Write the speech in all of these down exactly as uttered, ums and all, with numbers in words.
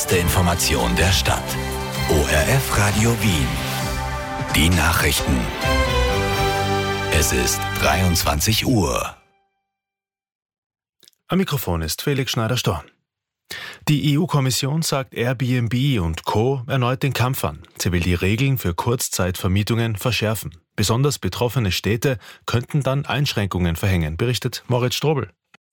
Die Information der Stadt. O R F Radio Wien. Die Nachrichten. Es ist dreiundzwanzig Uhr. Am Mikrofon ist Felix Schneider-Storn. Die E U-Kommission sagt Airbnb und Co. erneut den Kampf an. Sie will die Regeln für Kurzzeitvermietungen verschärfen. Besonders betroffene Städte könnten dann Einschränkungen verhängen, berichtet Moritz Strobel.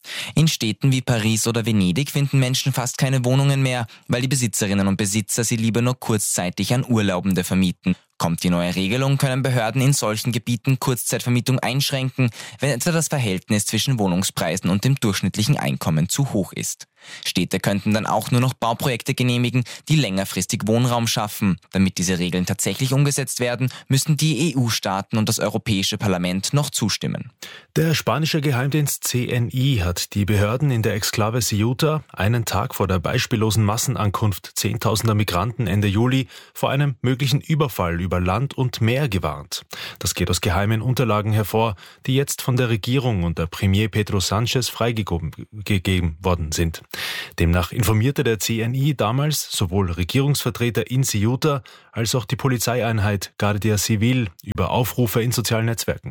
In Städten wie Paris oder Venedig finden Menschen fast keine Wohnungen mehr, weil die Besitzerinnen und Besitzer sie lieber nur kurzzeitig an Urlaubende vermieten. Kommt die neue Regelung, können Behörden in solchen Gebieten Kurzzeitvermietung einschränken, wenn etwa das Verhältnis zwischen Wohnungspreisen und dem durchschnittlichen Einkommen zu hoch ist. Städte könnten dann auch nur noch Bauprojekte genehmigen, die längerfristig Wohnraum schaffen. Damit diese Regeln tatsächlich umgesetzt werden, müssen die E U-Staaten und das Europäische Parlament noch zustimmen. Der spanische Geheimdienst C N I hat die Behörden in der Exklave Ceuta einen Tag vor der beispiellosen Massenankunft zehntausender Migranten Ende Juli vor einem möglichen Überfall über Land und Meer gewarnt. Das geht aus geheimen Unterlagen hervor, die jetzt von der Regierung unter Premier Pedro Sánchez freigegeben worden sind. Demnach informierte der C N I damals sowohl Regierungsvertreter in Ceuta als auch die Polizeieinheit Guardia Civil über Aufrufe in sozialen Netzwerken.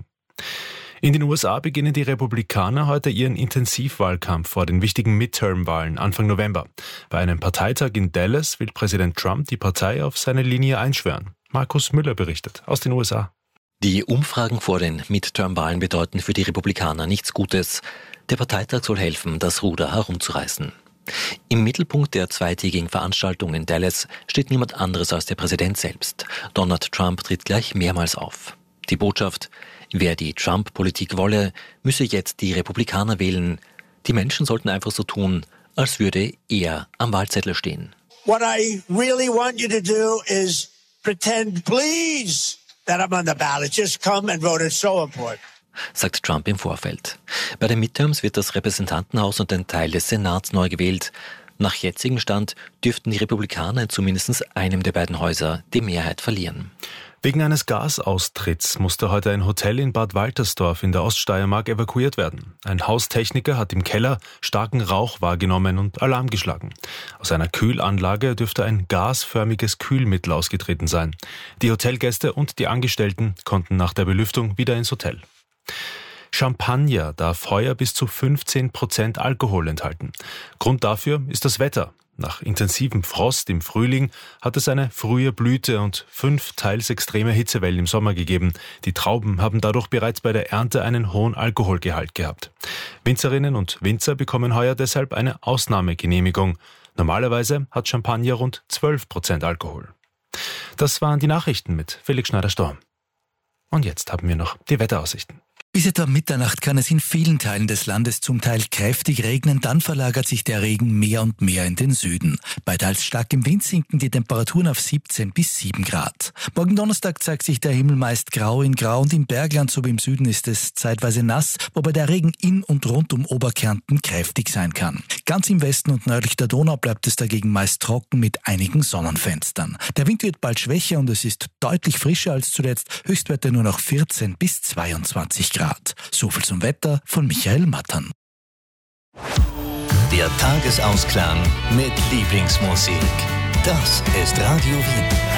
In den U S A beginnen die Republikaner heute ihren Intensivwahlkampf vor den wichtigen Midterm-Wahlen Anfang November. Bei einem Parteitag in Dallas will Präsident Trump die Partei auf seine Linie einschwören. Markus Müller berichtet aus den U S A. Die Umfragen vor den Midterm-Wahlen bedeuten für die Republikaner nichts Gutes. Der Parteitag soll helfen, das Ruder herumzureißen. Im Mittelpunkt der zweitägigen Veranstaltung in Dallas steht niemand anderes als der Präsident selbst. Donald Trump tritt gleich mehrmals auf. Die Botschaft: Wer die Trump-Politik wolle, müsse jetzt die Republikaner wählen. Die Menschen sollten einfach so tun, als würde er am Wahlzettel stehen. What I really want you to do is pretend, please, that I'm on the ballot. Just come and vote. It's so important. Sagt Trump im Vorfeld. Bei den Midterms wird das Repräsentantenhaus und ein Teil des Senats neu gewählt. Nach jetzigem Stand dürften die Republikaner in zumindest einem der beiden Häuser die Mehrheit verlieren. Wegen eines Gasaustritts musste heute ein Hotel in Bad Waltersdorf in der Oststeiermark evakuiert werden. Ein Haustechniker hat im Keller starken Rauch wahrgenommen und Alarm geschlagen. Aus einer Kühlanlage dürfte ein gasförmiges Kühlmittel ausgetreten sein. Die Hotelgäste und die Angestellten konnten nach der Belüftung wieder ins Hotel. Champagner darf heuer bis zu fünfzehn Prozent Alkohol enthalten. Grund dafür ist das Wetter. Nach intensivem Frost im Frühling hat es eine frühe Blüte und fünf teils extreme Hitzewellen im Sommer gegeben. Die Trauben haben dadurch bereits bei der Ernte einen hohen Alkoholgehalt gehabt. Winzerinnen und Winzer bekommen heuer deshalb eine Ausnahmegenehmigung. Normalerweise hat Champagner rund zwölf Prozent Alkohol. Das waren die Nachrichten mit Felix Schneider-Storm. Und jetzt haben wir noch die Wetteraussichten. Bis etwa Mitternacht kann es in vielen Teilen des Landes zum Teil kräftig regnen, dann verlagert sich der Regen mehr und mehr in den Süden. Bei teils starkem Wind sinken die Temperaturen auf siebzehn bis sieben Grad. Morgen Donnerstag zeigt sich der Himmel meist grau in grau und im Bergland sowie im Süden ist es zeitweise nass, wobei der Regen in und rund um Oberkärnten kräftig sein kann. Ganz im Westen und nördlich der Donau bleibt es dagegen meist trocken mit einigen Sonnenfenstern. Der Wind wird bald schwächer und es ist deutlich frischer als zuletzt, Höchstwerte nur noch vierzehn bis zweiundzwanzig Grad. So viel zum Wetter von Michael Mattern. Der Tagesausklang mit Lieblingsmusik. Das ist Radio Wien.